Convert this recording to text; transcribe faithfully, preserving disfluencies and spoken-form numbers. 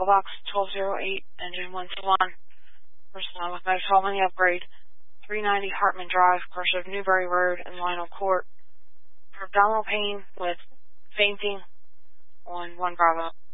Box twelve oh eight, Engine one two one. Person with Max Hallman upgrade. three ninety Hartman Drive, Cursive Newbury Road, and Lionel Court. For abdominal pain with fainting on one Bravo.